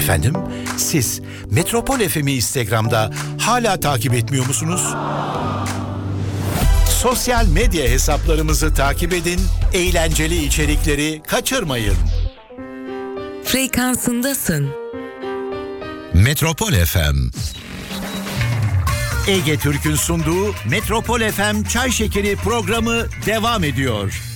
Efendim, siz Metropol FM'i Instagram'da hala takip etmiyor musunuz? Sosyal medya hesaplarımızı takip edin, eğlenceli içerikleri kaçırmayın. Frekansındasın. Metropol FM. Ege Türk'ün sunduğu Metropol FM Çay Şekeri programı devam ediyor.